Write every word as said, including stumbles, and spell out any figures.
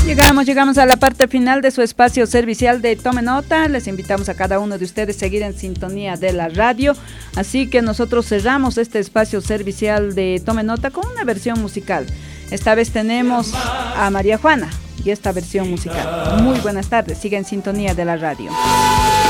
Llegamos, llegamos a la parte final de su espacio servicial de Tome Nota. Les invitamos a cada uno de ustedes a seguir en sintonía de la radio. Así que nosotros cerramos este espacio servicial de Tome Nota con una versión musical. Esta vez tenemos a María Juana y esta versión musical. Muy buenas tardes, siga en sintonía de la radio.